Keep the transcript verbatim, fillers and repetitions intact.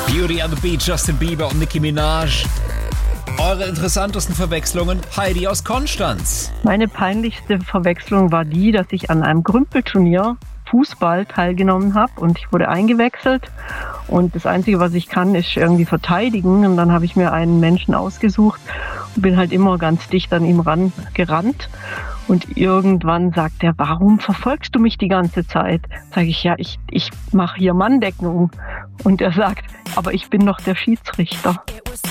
Beauty and the Beat, Justin Bieber und Nicki Minaj. Eure interessantesten Verwechslungen, Heidi aus Konstanz. Meine peinlichste Verwechslung war die, dass ich an einem Grümpelturnier Fußball teilgenommen habe und ich wurde eingewechselt. Und das Einzige, was ich kann, ist irgendwie verteidigen. Und dann habe ich mir einen Menschen ausgesucht und bin halt immer ganz dicht an ihm ran gerannt. Und irgendwann sagt er, warum verfolgst du mich die ganze Zeit? Sage ich, ja, ich, ich mache hier Manndeckung. Und er sagt, aber ich bin doch der Schiedsrichter.